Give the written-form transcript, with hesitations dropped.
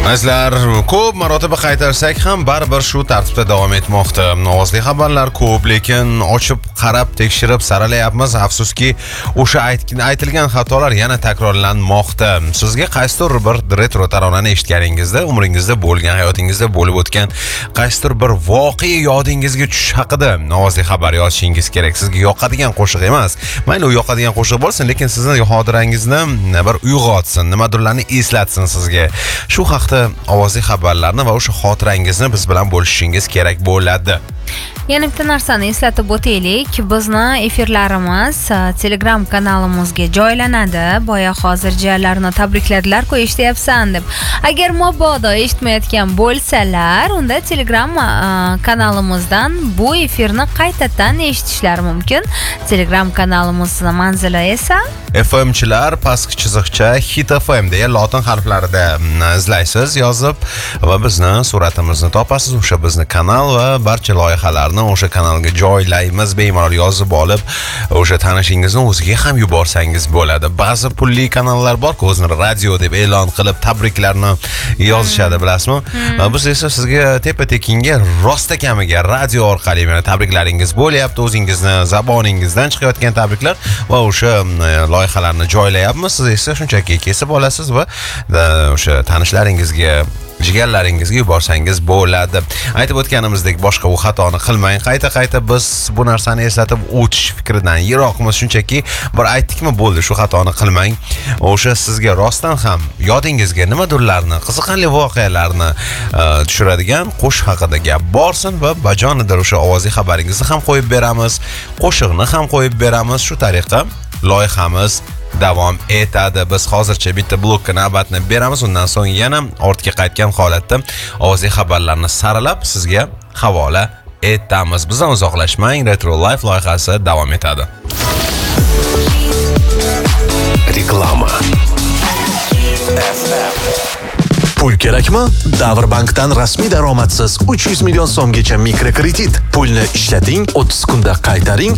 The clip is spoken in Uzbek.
Azizlar, ko'p marotaba qaytarsak ham baribir shu tartibda davom etmoqda. Ovozli xabarlar ko'p, lekin ochib, qarab, tekshirib saralayapmiz. Afsuski, o'sha aytilgan xatolar yana takrorlanmoqda. Sizga qaysidir bir retro taronani eshitganingizda, umringizda bo'lgan, hayotingizda bo'lib o'tgan qaysidir bir voqea yodingizga tushish haqida ovozli xabar yozishingiz kerak. Sizga yoqadigan qo'shiq emas. Mayli u yoqadigan qo'shiq bo'lsin, lekin sizni xotirangizni bir uyg'otsin, nimadirlarni eslatsin sizga. Shu haqda ovozli xabarlarni va o'sha xotirangizni biz bilan bo'lishingiz kerak bo'ladi. Yana bitta narsani eslatib o'taylik. Bizni efirlarimiz Telegram kanalimizga joylanadi. Boya hozir jiyanlarni tabrikladilar, eshityapsan deb. Agar mabodo eshitmayotgan bo'lsalar, unda Telegram kanalimizdan bu efirni qaytadan eshitishlari mumkin. Telegram kanalimizning manzili esa FMchilar pastki chiziqcha Hit FM deya lotin harflarida izlaysiz, yozib va bizni suratimizni topasiz. O'sha bizni kanal va barcha loyihalarni o'sha kanalga joylaymiz. Bemalol yozib olib, o'sha tanishingizni o'ziga ham yuborsangiz bo'ladi. Ba'zi pulli kanallar bor-ku, o'zini radio deb e'lon qilib tabriklarni yozishadi, bilasizmi? Biz esa sizga tepa-tekinga rostakamiga radio orqali mana tabriklaringiz bo'lyapti, o'zingizni zaboningizdan chiqayotgan tabriklar va o'sha loyihalarni joylayapmiz. Siz esa shunchaki kesib olasiz va o'sha tanishlaringizga, jigarlaringizga yuborsangiz bo'ladi. Aytib o'tganimizdek, boshqa u xatoni qilmang. Qayta-qayta biz bu narsani eslatib o'tish fikridan yiroqmiz. Shunchaki bir aytdikmi bo'ldi, shu xatoni qilmang. O'sha sizga rostdan ham yodingizga nimadirlarni, qiziqarli voqealarni tushiradigan qo'shiq haqida gap borsin va bajonidir o'sha ovozli xabaringizni ham qo'yib beramiz, qo'shiqni ham qo'yib beramiz. Shu tariqa loyihamiz davom etadi. Biz hozircha bitta blokka navbatni beramiz, undan so'ng yana ortga qaytgan holatda ovozli xabarlarni saralab sizga havola etamiz. Bizdan uzoqlashmang, Retro Life loyihasi davom etadi. Reklama. Pul kerakmi? Davrbankdan rasmiy daromadsiz 300 million so'mgacha mikrokredit. Pulni ishlating, 30 kunda qaytaring